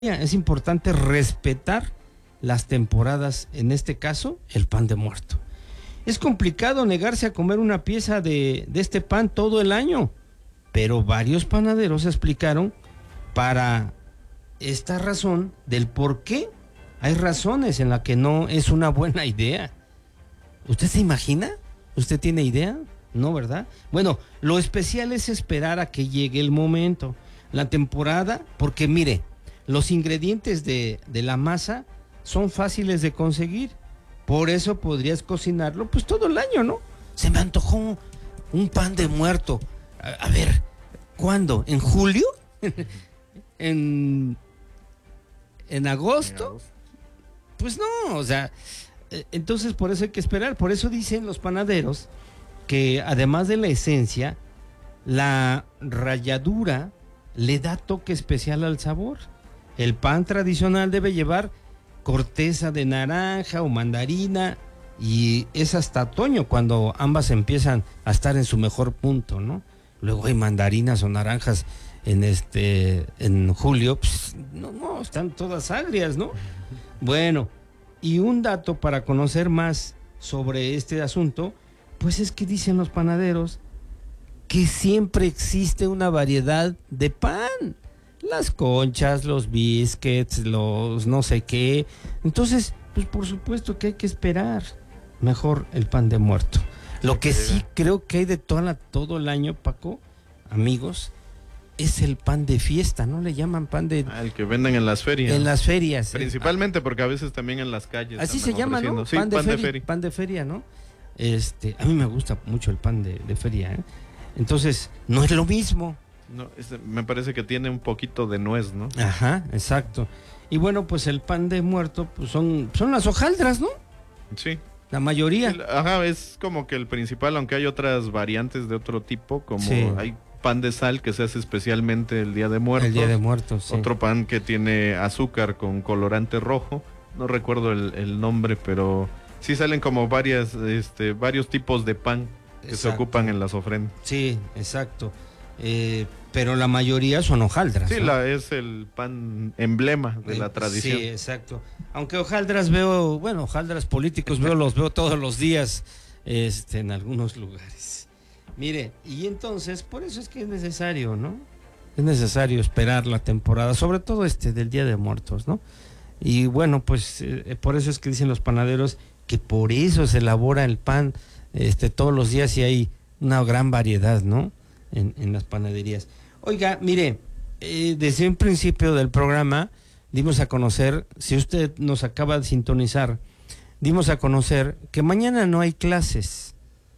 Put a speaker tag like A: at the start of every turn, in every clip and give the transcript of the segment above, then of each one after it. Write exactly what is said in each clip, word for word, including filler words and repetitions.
A: Es importante respetar las temporadas, en este caso, el pan de muerto. Es complicado negarse a comer una pieza de, de este pan todo el año, pero varios panaderos explicaron para esta razón del por qué hay razones en las que no es una buena idea. ¿Usted se imagina? ¿Usted tiene idea? No, ¿verdad? Bueno, lo especial es esperar a que llegue el momento, la temporada, porque mire, los ingredientes de, de la masa son fáciles de conseguir, por eso podrías cocinarlo pues todo el año, ¿no? Se me antojó un pan de muerto. A, a ver, ¿cuándo? ¿En julio? ¿En, en agosto? Pues no, o sea, entonces por eso hay que esperar. Por eso dicen los panaderos que además de la esencia, la ralladura le da toque especial al sabor. El pan tradicional debe llevar corteza de naranja o mandarina, y es hasta otoño cuando ambas empiezan a estar en su mejor punto, ¿no? Luego hay mandarinas o naranjas en este en julio, pues, no, no, están todas agrias, ¿no? Bueno, y un dato para conocer más sobre este asunto, pues es que dicen los panaderos que siempre existe una variedad de pan. Las conchas, los biscuits, los no sé qué. Entonces, pues por supuesto que hay que esperar mejor el pan de muerto. Lo que sí creo que hay de toda la, todo el año, Paco, amigos, es el pan de fiesta, ¿no? Le llaman pan de...
B: Ah, el que venden en las ferias.
A: En las ferias.
B: Principalmente ah. porque a veces también en las calles.
A: Así se llama, ¿no?
B: Sí,
A: pan, de,
B: pan
A: feria,
B: de feria.
A: Pan de feria, ¿no? Este, a mí me gusta mucho el pan de, de feria, ¿eh? Entonces, no es lo mismo.
B: No, este, me parece que tiene un poquito de nuez, ¿no?
A: Ajá, exacto. Y bueno, pues el pan de muerto, pues son, son las hojaldras, ¿no?
B: Sí.
A: La mayoría.
B: El, ajá, es como que el principal, aunque hay otras variantes de otro tipo, como
A: sí.
B: hay pan de sal que se hace especialmente el Día de Muertos.
A: El Día de Muertos, sí.
B: Otro pan que tiene azúcar con colorante rojo, no recuerdo el, el nombre, pero sí salen como varias, este, varios tipos de pan que exacto. se ocupan en las ofrendas.
A: Sí, exacto. Eh, pero la mayoría son hojaldras.
B: Sí,
A: ¿no?
B: la, es el pan emblema de la tradición.
A: Sí, exacto. Aunque hojaldras veo, bueno, hojaldras políticos veo, los veo todos los días este, en algunos lugares. Mire, y entonces, por eso es que es necesario, ¿no? Es necesario esperar la temporada, sobre todo este del Día de Muertos, ¿no? Y bueno, pues eh, por eso es que dicen los panaderos que por eso se elabora el pan este, todos los días y hay una gran variedad, ¿no? En, en las panaderías. Oiga, mire, eh, desde un principio del programa dimos a conocer, si usted nos acaba de sintonizar, dimos a conocer que mañana no hay clases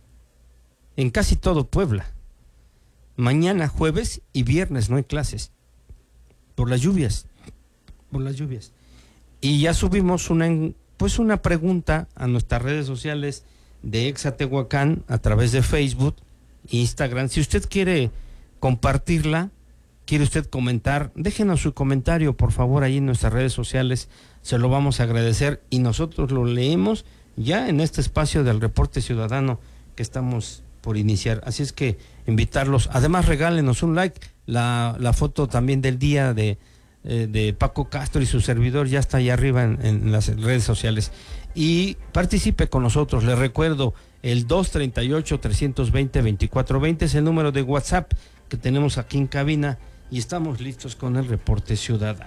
A: en casi todo Puebla. Mañana, jueves y viernes no hay clases por las lluvias, por las lluvias. Y ya subimos una, pues una pregunta a nuestras redes sociales de Exa Tehuacán a través de Facebook, Instagram. Si usted quiere compartirla, quiere usted comentar, déjenos su comentario por favor ahí en nuestras redes sociales, se lo vamos a agradecer y nosotros lo leemos ya en este espacio del Reporte Ciudadano que estamos por iniciar. Así es que invitarlos, además regálenos un like, la, la foto también del día de, eh, de Paco Castro y su servidor ya está ahí arriba en, en las redes sociales y participe con nosotros. Les recuerdo, el dos treinta y ocho, trescientos veinte, veinticuatro veinte es el número de WhatsApp que tenemos aquí en cabina y estamos listos con el Reporte Ciudadano.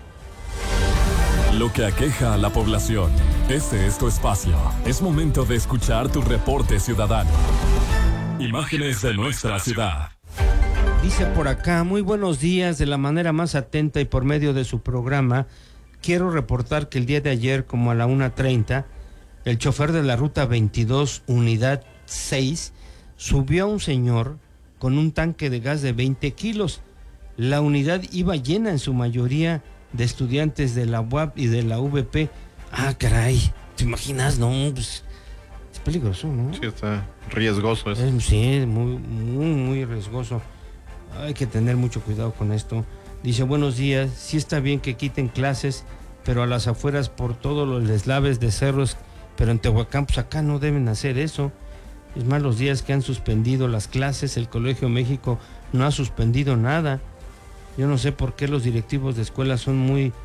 C: Lo que aqueja a la población. Este es tu espacio. Es momento de escuchar tu Reporte Ciudadano. Imágenes de nuestra ciudad.
A: Dice por acá, muy buenos días, de la manera más atenta y por medio de su programa, quiero reportar que el día de ayer, como a la una treinta, el chofer de la ruta veintidós, unidad seis, subió a un señor con un tanque de gas de veinte kilos. La unidad iba llena en su mayoría de estudiantes de la U A P y de la U V P. Ah, caray, ¿te imaginas? No, pues es peligroso, ¿no?
B: Sí, está riesgoso eso.
A: Es, sí, muy, muy, muy riesgoso. Hay que tener mucho cuidado con esto. Dice, buenos días, sí está bien que quiten clases, pero a las afueras por todos los deslaves de cerros, pero en Tehuacán, pues acá no deben hacer eso. Es más, los días que han suspendido las clases, el Colegio México no ha suspendido nada. Yo no sé por qué los directivos de escuelas son muy